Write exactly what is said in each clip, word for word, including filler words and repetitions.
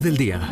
Del día.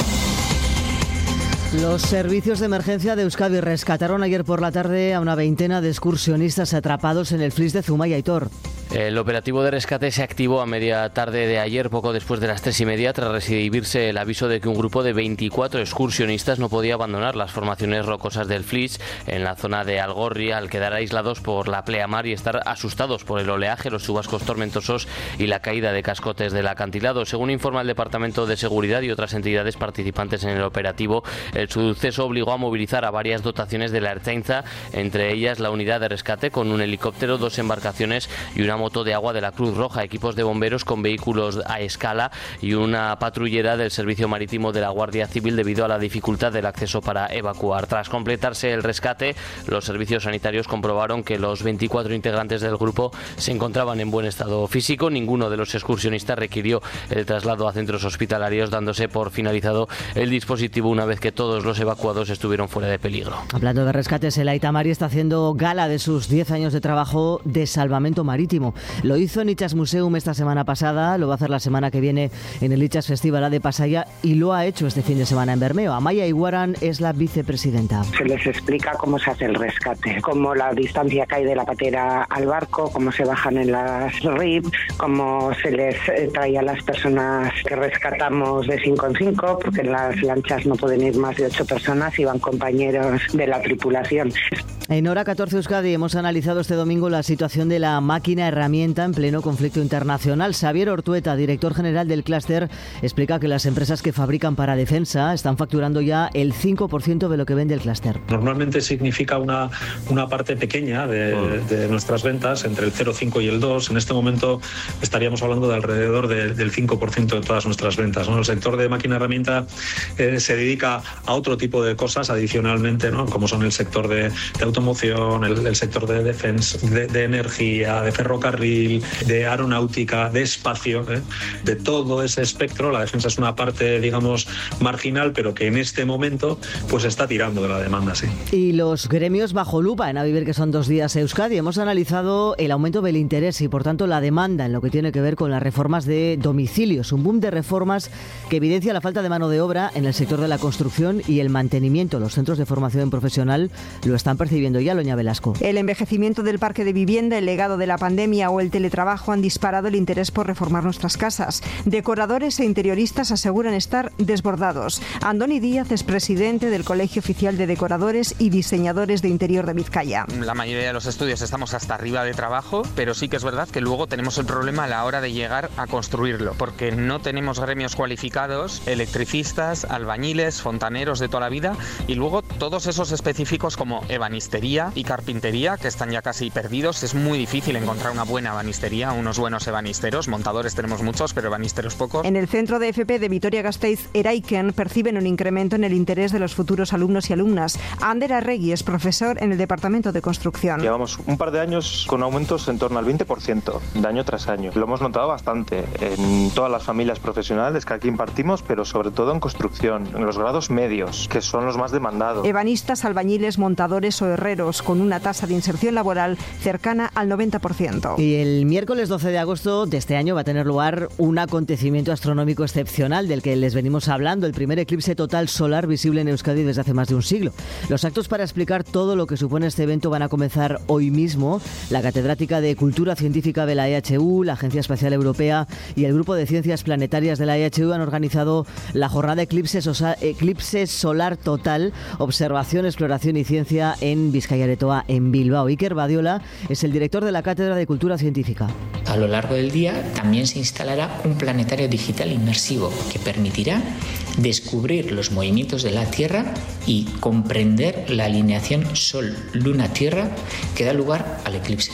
Los servicios de emergencia de Euskadi rescataron ayer por la tarde a una veintena de excursionistas atrapados en el Flix de Zumaia y Tor. El operativo de rescate se activó a media tarde de ayer, poco después de las tres y media, tras recibirse el aviso de que un grupo de veinticuatro excursionistas no podía abandonar las formaciones rocosas del Flix en la zona de Algorri, al quedar aislados por la pleamar y estar asustados por el oleaje, los chubascos tormentosos y la caída de cascotes del acantilado. Según informa el Departamento de Seguridad y otras entidades participantes en el operativo, el suceso obligó a movilizar a varias dotaciones de la Ertzaintza, entre ellas la unidad de rescate con un helicóptero, dos embarcaciones y una moto de agua de la Cruz Roja, equipos de bomberos con vehículos a escala y una patrullera del Servicio Marítimo de la Guardia Civil debido a la dificultad del acceso para evacuar. Tras completarse el rescate, los servicios sanitarios comprobaron que los veinticuatro integrantes del grupo se encontraban en buen estado físico. Ninguno de los excursionistas requirió el traslado a centros hospitalarios, dándose por finalizado el dispositivo una vez que todos los evacuados estuvieron fuera de peligro. Hablando de rescates, el Aita Mari está haciendo gala de sus diez años de trabajo de salvamento marítimo. Lo hizo en Itxas Museum esta semana pasada, lo va a hacer la semana que viene en el Itxas Festival de Pasaia y lo ha hecho este fin de semana en Bermeo. Amaia Iguaran es la vicepresidenta. Se les explica cómo se hace el rescate, cómo la distancia que hay de la patera al barco, cómo se bajan en las R I B, cómo se les trae a las personas que rescatamos de cinco en cinco, porque en las lanchas no pueden ir más de ocho personas y van compañeros de la tripulación. En Hora catorce Euskadi hemos analizado este domingo la situación de la máquina herramienta en pleno conflicto internacional. Xavier Ortueta, director general del clúster, explica que las empresas que fabrican para defensa están facturando ya el cinco por ciento de lo que vende el clúster. Normalmente significa una, una parte pequeña de, de nuestras ventas, entre el cero coma cinco y el dos. En este momento estaríamos hablando de alrededor de, del cinco por ciento de todas nuestras ventas, ¿no? El sector de máquina herramienta eh, se dedica a otro tipo de cosas adicionalmente, ¿no? Como son el sector de, de automoción, el, el sector de defensa, de, de energía, de ferrocarril, de aeronáutica, de espacio, ¿eh? De todo ese espectro. La defensa es una parte, digamos, marginal, pero que en este momento pues está tirando de la demanda, sí. Y los gremios bajo lupa en A Vivir, que son dos días Euskadi. Hemos analizado el aumento del interés y, por tanto, la demanda en lo que tiene que ver con las reformas de domicilios. Un boom de reformas que evidencia la falta de mano de obra en el sector de la construcción y el mantenimiento. Los centros de formación profesional lo están percibiendo ya, Loña Velasco. El envejecimiento del parque de vivienda, el legado de la pandemia o el teletrabajo han disparado el interés por reformar nuestras casas. Decoradores e interioristas aseguran estar desbordados. Andoni Díaz es presidente del Colegio Oficial de Decoradores y Diseñadores de Interior de Vizcaya. La mayoría de los estudios estamos hasta arriba de trabajo, pero sí que es verdad que luego tenemos el problema a la hora de llegar a construirlo, porque no tenemos gremios cualificados, electricistas, albañiles, fontaneros de toda la vida, y luego todos esos específicos como ebanistería y carpintería, que están ya casi perdidos. Es muy difícil encontrar una buena ebanistería, unos buenos ebanisteros. Montadores tenemos muchos, pero ebanisteros pocos. En el centro de F P de Vitoria-Gasteiz, Eraiken, perciben un incremento en el interés de los futuros alumnos y alumnas. Ander Arregui es profesor en el Departamento de Construcción. Llevamos un par de años con aumentos en torno al veinte por ciento de año tras año. Lo hemos notado bastante en todas las familias profesionales que aquí impartimos, pero sobre todo en construcción, en los grados medios, que son los más demandados. Ebanistas, albañiles, montadores o herreros, con una tasa de inserción laboral cercana al noventa por ciento. Y el miércoles doce de agosto de este año va a tener lugar un acontecimiento astronómico excepcional del que les venimos hablando, el primer eclipse total solar visible en Euskadi desde hace más de un siglo. Los actos para explicar todo lo que supone este evento van a comenzar hoy mismo. La catedrática de Cultura Científica de la E H U, la Agencia Espacial Europea y el Grupo de Ciencias Planetarias de la E H U han organizado la jornada Eclipse, Sosa, Eclipse Solar Total, Observación, Exploración y Ciencia en Bizkaia Aretoa, en Bilbao. Iker Badiola es el director de la Cátedra de Cultura Científica. A lo largo del día también se instalará un planetario digital inmersivo que permitirá descubrir los movimientos de la Tierra y comprender la alineación Sol-Luna-Tierra que da lugar al eclipse.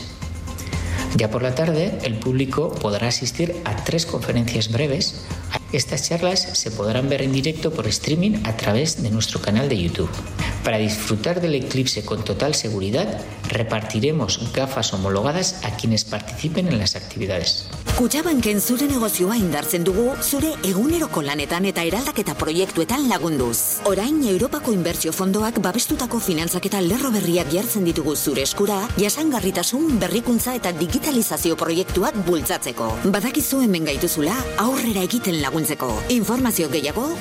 Ya por la tarde, el público podrá asistir a tres conferencias breves. Estas charlas se podrán ver en directo por streaming a través de nuestro canal de YouTube. Para disfrutar del eclipse con total seguridad, repartiremos gafas homologadas a quienes participen en las actividades. Kutxabanken zure negozioa indartzen dugu, zure eguneroko lanetan eta eraldaketa proiektuetan lagunduz. Orain, Europako Inbertsio Fondoak babestutako finantzaketa lerro berriak jartzen ditugu zure eskura, jasangarritasun, berrikuntza eta digitalizazio proiektuak bultzatzeko. Badakizu hemen gaituzula, aurrera egiten laguntzeko. Informazio gehiago,